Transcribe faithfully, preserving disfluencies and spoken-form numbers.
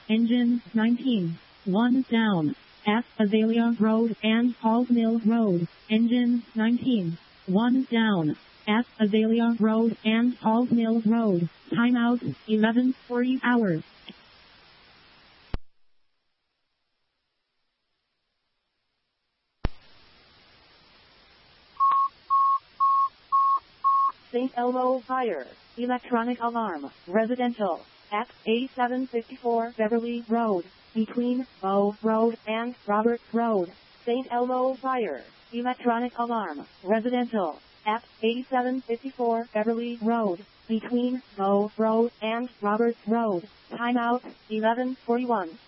Engine nineteen. one down. At Azalea Road and Paul's Mill Road. Engine nineteen. one down. At Azalea Road and Paul's Mills Road. Timeout, eleven forty hours. Saint Elmo Fire. Electronic alarm. Residential. At A seven fifty-four Beverly Road. Between Bow Road and Roberts Road. Saint Elmo Fire. Electronic alarm. Residential. At A seven fifty-four Beverly Road. Between Bow Road and Roberts Road. Timeout, eleven forty-one.